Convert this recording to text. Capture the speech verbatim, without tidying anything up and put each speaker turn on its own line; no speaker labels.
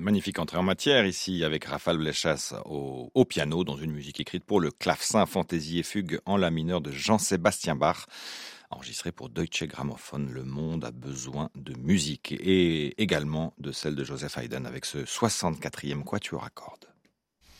magnifique entrée en matière ici avec Rafał Blechas au, au piano dans une musique écrite pour le clavecin, fantaisie et fugue en la mineur de Jean-Sébastien Bach, enregistré pour Deutsche Grammophon. Le monde a besoin de musique et également de celle de Joseph Haydn avec ce soixante-quatrième quatuor à cordes.